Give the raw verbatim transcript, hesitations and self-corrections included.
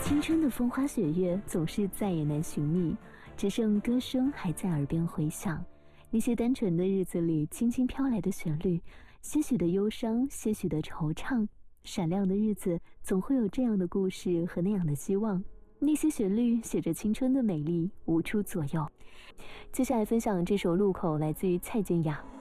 青春的风花雪月总是再也难寻觅，只剩歌声还在耳边回响。那些单纯的日子里轻轻飘来的旋律，些许的忧伤，些许的惆怅。闪亮的日子总会有这样的故事和那样的希望。那些旋律写着青春的美丽，无处左右。接下来分享这首《路口》，来自于蔡健雅。